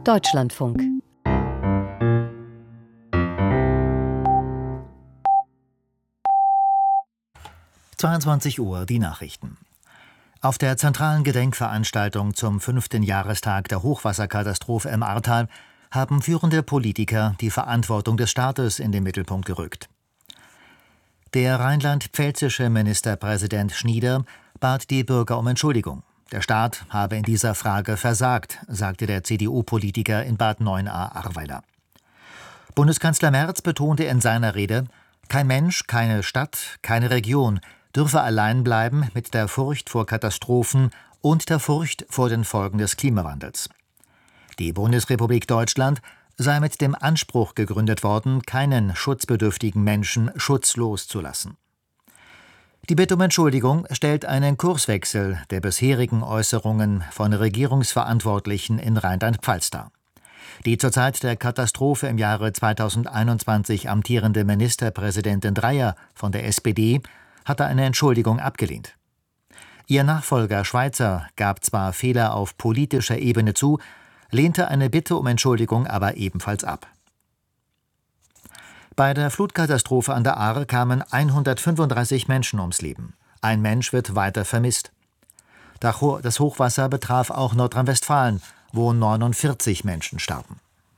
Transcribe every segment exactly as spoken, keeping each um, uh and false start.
Deutschlandfunk. zweiundzwanzig Uhr, die Nachrichten. Auf der zentralen Gedenkveranstaltung zum fünften Jahrestag der Hochwasserkatastrophe im Ahrtal haben führende Politiker die Verantwortung des Staates in den Mittelpunkt gerückt. Der rheinland-pfälzische Ministerpräsident Schnieder bat die Bürger um Entschuldigung. Der Staat habe in dieser Frage versagt, sagte der C D U-Politiker in Bad Neuenahr-Ahrweiler. Bundeskanzler Merz betonte in seiner Rede, kein Mensch, keine Stadt, keine Region dürfe allein bleiben mit der Furcht vor Katastrophen und der Furcht vor den Folgen des Klimawandels. Die Bundesrepublik Deutschland sei mit dem Anspruch gegründet worden, keinen schutzbedürftigen Menschen schutzlos zu lassen. Die Bitte um Entschuldigung stellt einen Kurswechsel der bisherigen Äußerungen von Regierungsverantwortlichen in Rheinland-Pfalz dar. Die zur Zeit der Katastrophe im Jahre zweitausendeinundzwanzig amtierende Ministerpräsidentin Dreyer von der S P D hatte eine Entschuldigung abgelehnt. Ihr Nachfolger Schweizer gab zwar Fehler auf politischer Ebene zu, lehnte eine Bitte um Entschuldigung aber ebenfalls ab. Bei der Flutkatastrophe an der Ahr kamen hundertfünfunddreißig Menschen ums Leben. Ein Mensch wird weiter vermisst. Das Hochwasser betraf auch Nordrhein-Westfalen, wo neunundvierzig Menschen starben.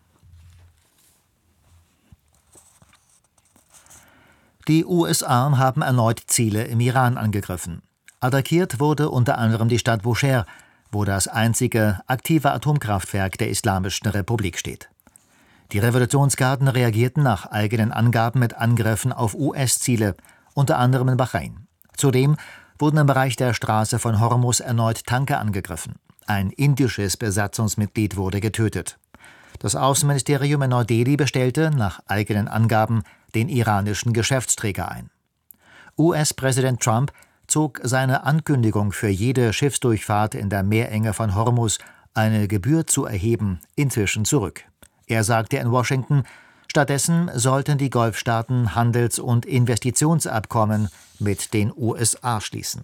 Die U S A haben erneut Ziele im Iran angegriffen. Attackiert wurde unter anderem die Stadt Bushehr, wo das einzige aktive Atomkraftwerk der Islamischen Republik steht. Die Revolutionsgarden reagierten nach eigenen Angaben mit Angriffen auf U S-Ziele, unter anderem in Bahrain. Zudem wurden im Bereich der Straße von Hormuz erneut Tanker angegriffen. Ein indisches Besatzungsmitglied wurde getötet. Das Außenministerium in Neu-Delhi bestellte, nach eigenen Angaben, den iranischen Geschäftsträger ein. U S-Präsident Trump zog seine Ankündigung, für jede Schiffsdurchfahrt in der Meerenge von Hormuz eine Gebühr zu erheben, inzwischen zurück. Er sagte in Washington, stattdessen sollten die Golfstaaten Handels- und Investitionsabkommen mit den U S A schließen.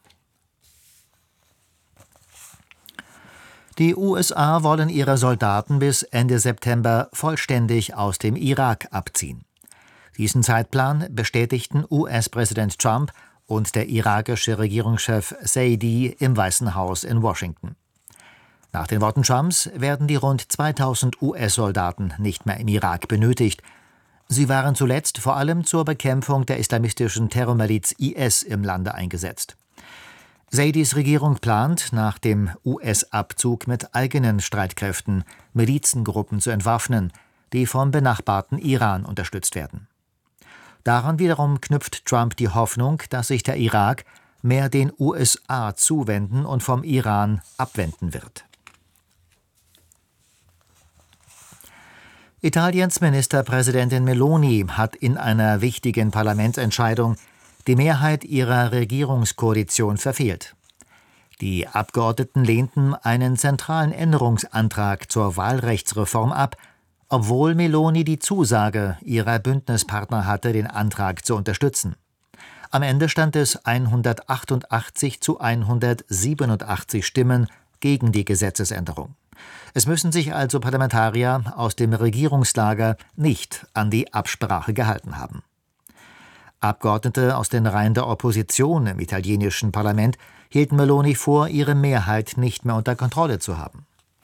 Die U S A wollen ihre Soldaten bis Ende September vollständig aus dem Irak abziehen. Diesen Zeitplan bestätigten U S-Präsident Trump und der irakische Regierungschef Saidi im Weißen Haus in Washington. Nach den Worten Trumps werden die rund zweitausend U S-Soldaten nicht mehr im Irak benötigt. Sie waren zuletzt vor allem zur Bekämpfung der islamistischen Terrormiliz I S im Lande eingesetzt. Saidis Regierung plant, nach dem U S-Abzug mit eigenen Streitkräften Milizengruppen zu entwaffnen, die vom benachbarten Iran unterstützt werden. Daran wiederum knüpft Trump die Hoffnung, dass sich der Irak mehr den U S A zuwenden und vom Iran abwenden wird. Italiens Ministerpräsidentin Meloni hat in einer wichtigen Parlamentsentscheidung die Mehrheit ihrer Regierungskoalition verfehlt. Die Abgeordneten lehnten einen zentralen Änderungsantrag zur Wahlrechtsreform ab, obwohl Meloni die Zusage ihrer Bündnispartner hatte, den Antrag zu unterstützen. Am Ende stand es hundertachtundachtzig zu hundertsiebenundachtzig Stimmen gegen die Gesetzesänderung. Es müssen sich also Parlamentarier aus dem Regierungslager nicht an die Absprache gehalten haben. Abgeordnete aus den Reihen der Opposition im italienischen Parlament hielten Meloni vor, ihre Mehrheit nicht mehr unter Kontrolle zu haben.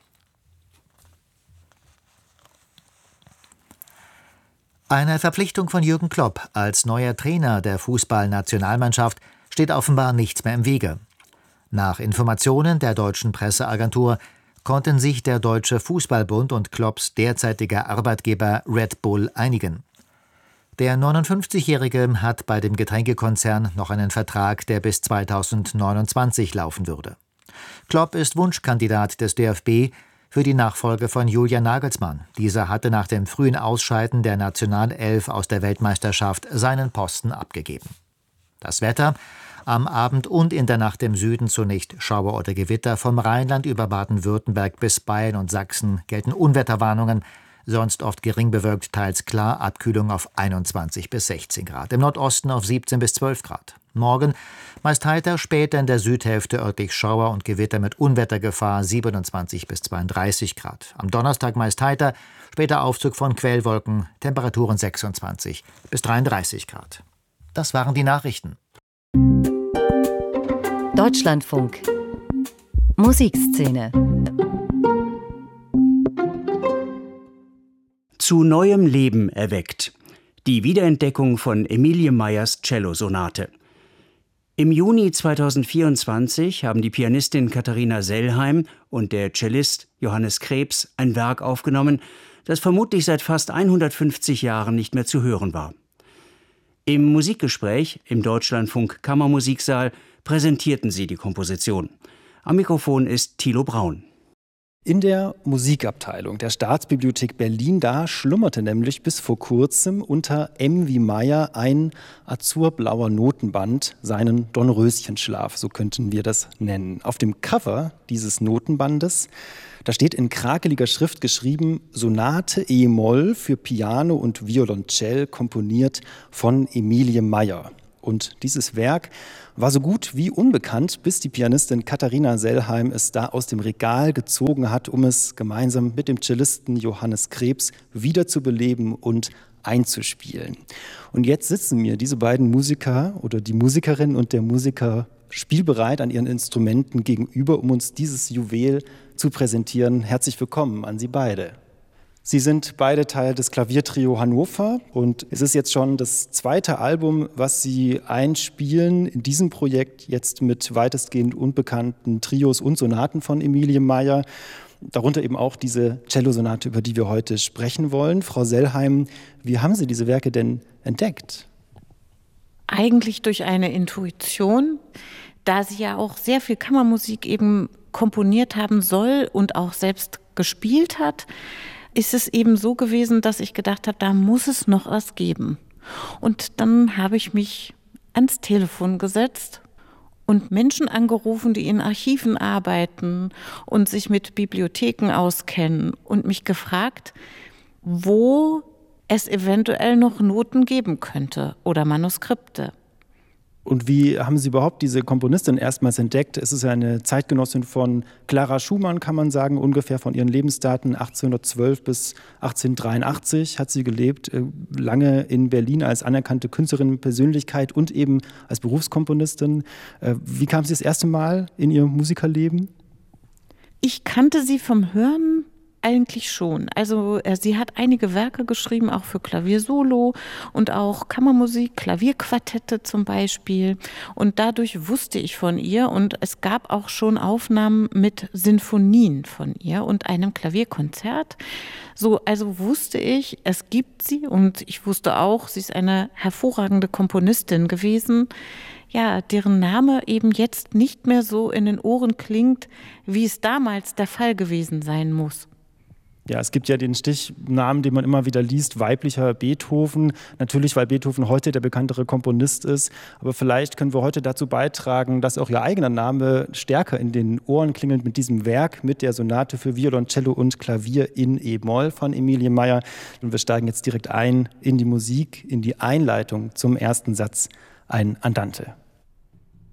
Einer Verpflichtung von Jürgen Klopp als neuer Trainer der Fußballnationalmannschaft steht offenbar nichts mehr im Wege. Nach Informationen der deutschen Presseagentur konnten sich der Deutsche Fußballbund und Klopps derzeitiger Arbeitgeber Red Bull einigen. Der neunundfünfzigjährige hat bei dem Getränkekonzern noch einen Vertrag, der bis zweitausendneunundzwanzig laufen würde. Klopp ist Wunschkandidat des D F B für die Nachfolge von Julian Nagelsmann. Dieser hatte nach dem frühen Ausscheiden der Nationalelf aus der Weltmeisterschaft seinen Posten abgegeben. Das Wetter: am Abend und in der Nacht im Süden zunächst Schauer oder Gewitter, vom Rheinland über Baden-Württemberg bis Bayern und Sachsen gelten Unwetterwarnungen. sonst oft gering bewölkt, teils klar, Abkühlung auf einundzwanzig bis sechzehn Grad. Im Nordosten auf siebzehn bis zwölf Grad. Morgen meist heiter, später in der Südhälfte örtlich Schauer und Gewitter mit Unwettergefahr, siebenundzwanzig bis zweiunddreißig Grad. Am Donnerstag meist heiter, später Aufzug von Quellwolken, Temperaturen sechsundzwanzig bis dreiunddreißig Grad. Das waren die Nachrichten. Deutschlandfunk. Musikszene. Zu neuem Leben erweckt. Die Wiederentdeckung von Emilie Meyers Cellosonate. Im Juni zweitausendvierundzwanzig haben die Pianistin Katharina Sellheim und der Cellist Johannes Krebs ein Werk aufgenommen, das vermutlich seit fast hundertfünfzig Jahren nicht mehr zu hören war. Im Musikgespräch im Deutschlandfunk Kammermusiksaal präsentierten sie die Komposition. Am Mikrofon ist Thilo Braun. In der Musikabteilung der Staatsbibliothek Berlin, da schlummerte nämlich bis vor kurzem unter M wie Meyer ein azurblauer Notenband seinen Dornröschenschlaf, so könnten wir das nennen. Auf dem Cover dieses Notenbandes, da steht in krakeliger Schrift geschrieben: Sonate E-Moll für Piano und Violoncell, komponiert von Emilie Meyer. Und dieses Werk war so gut wie unbekannt, bis die Pianistin Katharina Sellheim es da aus dem Regal gezogen hat, um es gemeinsam mit dem Cellisten Johannes Krebs wiederzubeleben und einzuspielen. Und jetzt sitzen mir diese beiden Musiker oder die Musikerin und der Musiker spielbereit an ihren Instrumenten gegenüber, um uns dieses Juwel zu präsentieren. Herzlich willkommen an Sie beide. Sie sind beide Teil des Klaviertrio Hannover und es ist jetzt schon das zweite Album, was Sie einspielen in diesem Projekt, jetzt mit weitestgehend unbekannten Trios und Sonaten von Emilie Meyer. Darunter eben auch diese Cellosonate, über die wir heute sprechen wollen. Frau Sellheim, wie haben Sie diese Werke denn entdeckt? Eigentlich durch eine Intuition, da sie ja auch sehr viel Kammermusik eben komponiert haben soll und auch selbst gespielt hat, ist es eben so gewesen, dass ich gedacht habe, da muss es noch was geben. Und dann habe ich mich ans Telefon gesetzt und Menschen angerufen, die in Archiven arbeiten und sich mit Bibliotheken auskennen und mich gefragt, wo es eventuell noch Noten geben könnte oder Manuskripte. Und wie haben Sie überhaupt diese Komponistin erstmals entdeckt? Es ist ja eine Zeitgenossin von Clara Schumann, kann man sagen, ungefähr von ihren Lebensdaten achtzehnhundertzwölf bis achtzehnhundertdreiundachtzig hat sie gelebt, lange in Berlin als anerkannte Künstlerin, Persönlichkeit und eben als Berufskomponistin. Wie kam sie das erste Mal in ihr Musikerleben? Ich kannte sie vom Hören eigentlich schon. Also äh, sie hat einige Werke geschrieben, auch für Klaviersolo und auch Kammermusik, Klavierquartette zum Beispiel. Und dadurch wusste ich von ihr und es gab auch schon Aufnahmen mit Sinfonien von ihr und einem Klavierkonzert. So, also wusste ich, es gibt sie und ich wusste auch, sie ist eine hervorragende Komponistin gewesen, ja, deren Name eben jetzt nicht mehr so in den Ohren klingt, wie es damals der Fall gewesen sein muss. Ja, es gibt ja den Stichnamen, den man immer wieder liest, weiblicher Beethoven. Natürlich, weil Beethoven heute der bekanntere Komponist ist. Aber vielleicht können wir heute dazu beitragen, dass auch Ihr eigener Name stärker in den Ohren klingelt mit diesem Werk, mit der Sonate für Violoncello und Klavier in E-Moll von Emilie Meyer. Und wir steigen jetzt direkt ein in die Musik, in die Einleitung zum ersten Satz, ein Andante.